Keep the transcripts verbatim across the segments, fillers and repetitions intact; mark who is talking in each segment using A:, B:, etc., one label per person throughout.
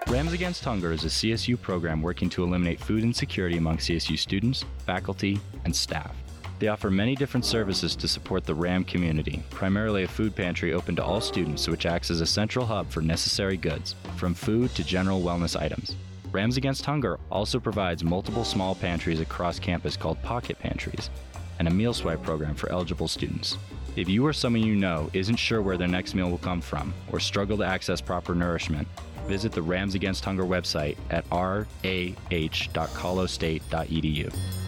A: Rams Against Hunger is a C S U program working to eliminate food insecurity among C S U students, faculty, and staff. They offer many different services to support the RAM community, primarily a food pantry open to all students which acts as a central hub for necessary goods, from food to general wellness items. Rams Against Hunger also provides multiple small pantries across campus called pocket pantries, and a meal swipe program for eligible students. If you or someone you know isn't sure where their next meal will come from or struggle to access proper nourishment, visit the Rams Against Hunger website at r a h dot colorado state dot e d u.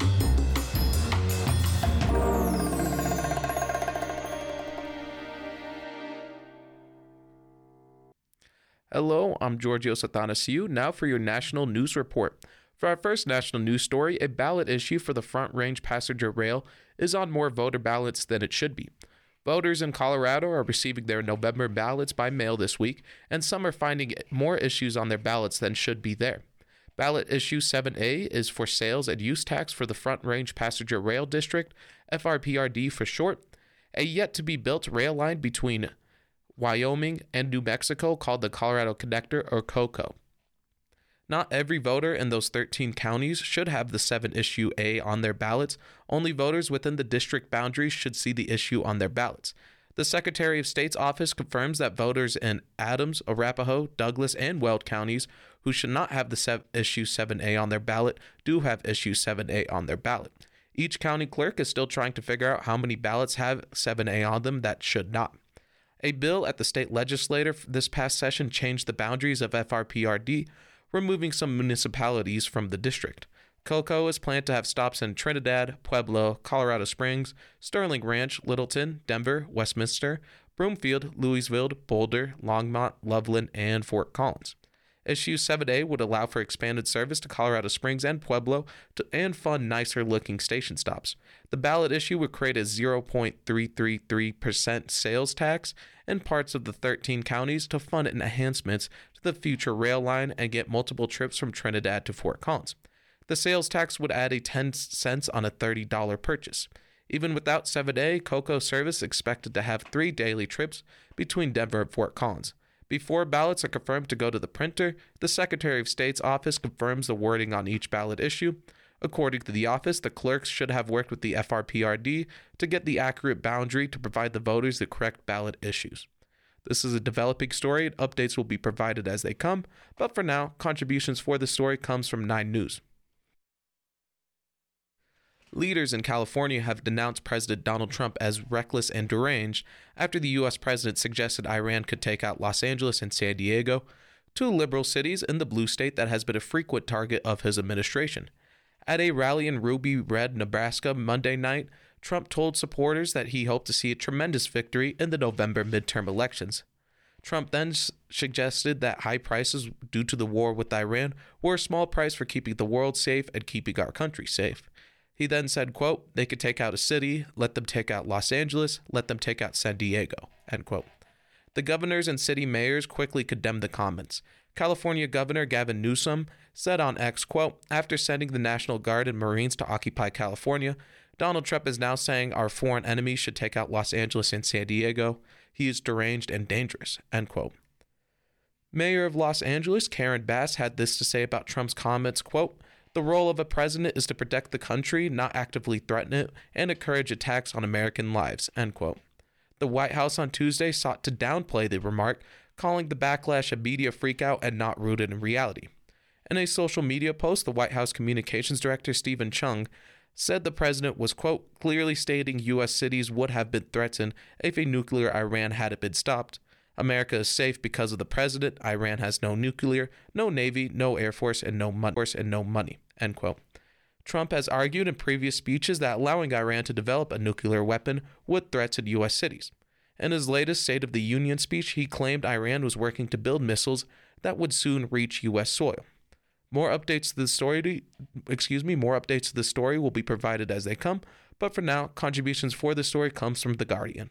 B: Hello, I'm Georgios Athanasiou, now for your national news report. For our first national news story, a ballot issue for the Front Range Passenger Rail is on more voter ballots than it should be. Voters in Colorado are receiving their November ballots by mail this week, and some are finding more issues on their ballots than should be there. Ballot Issue seven A is for sales and use tax for the Front Range Passenger Rail District, F R P R D for short, a yet-to-be-built rail line between Wyoming and New Mexico called the Colorado Connector, or COCO. Not every voter in those thirteen counties should have the seven Issue A on their ballots. Only voters within the district boundaries should see the issue on their ballots. The Secretary of State's office confirms that voters in Adams, Arapahoe, Douglas, and Weld counties who should not have the Issue seven A on their ballot do have Issue seven A on their ballot. Each county clerk is still trying to figure out how many ballots have seven A on them that should not. A bill at the state legislature this past session changed the boundaries of F R P R D, removing some municipalities from the district. COCO is planned to have stops in Trinidad, Pueblo, Colorado Springs, Sterling Ranch, Littleton, Denver, Westminster, Broomfield, Louisville, Boulder, Longmont, Loveland, and Fort Collins. Issue seven A would allow for expanded service to Colorado Springs and Pueblo to, and fund nicer-looking station stops. The ballot issue would create a zero point three three three percent sales tax in parts of the thirteen counties to fund enhancements to the future rail line and get multiple trips from Trinidad to Fort Collins. The sales tax would add a ten cents on a thirty dollars purchase. Even without seven A, COCO service expected to have three daily trips between Denver and Fort Collins. Before ballots are confirmed to go to the printer, the Secretary of State's office confirms the wording on each ballot issue. According to the office, the clerks should have worked with the F R P R D to get the accurate boundary to provide the voters the correct ballot issues. This is a developing story, and updates will be provided as they come, but for now, contributions for the story comes from Nine News. Leaders in California have denounced President Donald Trump as reckless and deranged after the U S president suggested Iran could take out Los Angeles and San Diego, two liberal cities in the blue state that has been a frequent target of his administration. At a rally in Ruby Red, Nebraska, Monday night, Trump told supporters that he hoped to see a tremendous victory in the November midterm elections. Trump then s- suggested that high prices due to the war with Iran were a small price for keeping the world safe and keeping our country safe. He then said, quote, they could take out a city, let them take out Los Angeles, let them take out San Diego, end quote. The governors and city mayors quickly condemned the comments. California Governor Gavin Newsom said on X, quote, after sending the National Guard and Marines to occupy California, Donald Trump is now saying our foreign enemies should take out Los Angeles and San Diego. He is deranged and dangerous, end quote. Mayor of Los Angeles, Karen Bass, had this to say about Trump's comments, quote, the role of a president is to protect the country, not actively threaten it, and encourage attacks on American lives, end quote. The White House on Tuesday sought to downplay the remark, calling the backlash a media freakout and not rooted in reality. In a social media post, the White House Communications Director Stephen Chung said the president was, quote, clearly stating U S cities would have been threatened if a nuclear Iran hadn't been stopped. America is safe because of the president. Iran has no nuclear, no navy, no air force, and no money. And no money. End quote. Trump has argued in previous speeches that allowing Iran to develop a nuclear weapon would threaten U S cities. In his latest State of the Union speech, he claimed Iran was working to build missiles that would soon reach U S soil. More updates to the story, excuse me, more updates to the story will be provided as they come, but for now, contributions for the story comes from The Guardian.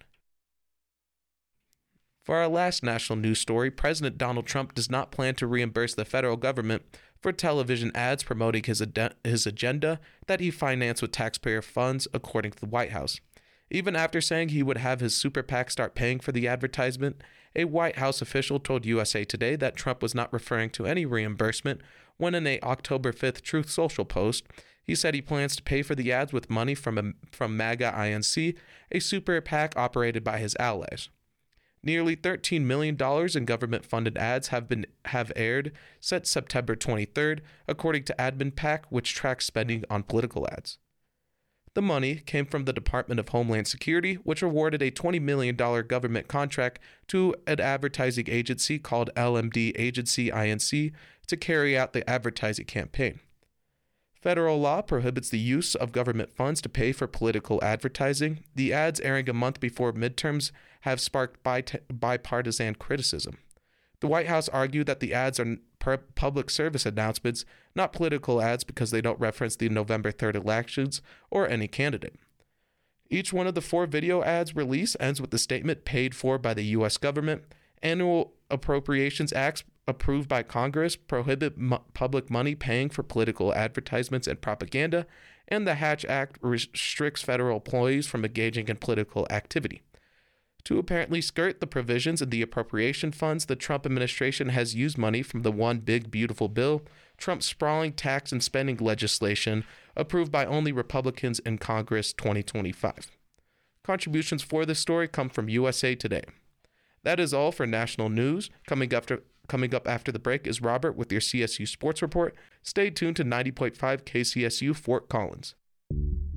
B: For our last national news story, President Donald Trump does not plan to reimburse the federal government for television ads promoting his, ad- his agenda that he financed with taxpayer funds, according to the White House. Even after saying he would have his super PAC start paying for the advertisement, a White House official told U S A Today that Trump was not referring to any reimbursement when in a October fifth Truth Social post, he said he plans to pay for the ads with money from, a, from MAGA I N C, a super PAC operated by his allies. Nearly thirteen million dollars in government-funded ads have been have aired since September twenty-third, according to Admin PAC, which tracks spending on political ads. The money came from the Department of Homeland Security, which awarded a twenty million dollars government contract to an advertising agency called L M D Agency I N C to carry out the advertising campaign. Federal law prohibits the use of government funds to pay for political advertising. The ads airing a month before midterms have sparked bipartisan criticism. The White House argued that the ads are public service announcements, not political ads, because they don't reference the November third elections or any candidate. Each one of the four video ads released ends with the statement paid for by the U S government. Annual Appropriations Acts approved by Congress prohibit m- public money paying for political advertisements and propaganda, and the Hatch Act restricts federal employees from engaging in political activity. To apparently skirt the provisions in the appropriation funds, the Trump administration has used money from the One Big Beautiful Bill, Trump's sprawling tax and spending legislation approved by only Republicans in Congress twenty twenty-five. Contributions for this story come from U S A Today. That is all for national news. Coming after Coming up after the break is Robert with your C S U Sports Report. Stay tuned to ninety point five K C S U Fort Collins.